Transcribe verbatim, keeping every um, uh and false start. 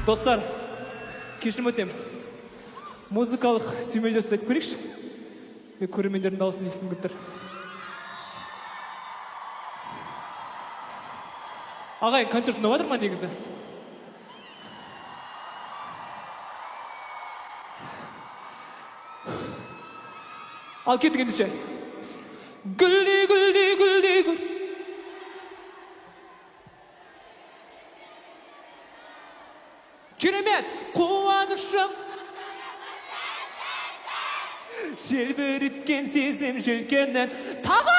Достар, кешірім өтем. Музыкалық сүймелдеу айтып көрейікші. Мен көрермендердің дауысын естігім келіп тұр. Ағайын, концерт ұнап жатыр ма негізі? Ал кеттік ендеше. Гүлдей, гүлдей, гүлдей, гүл. Керемет, қуанышым. Желбіріткен сезім желкеннен тағы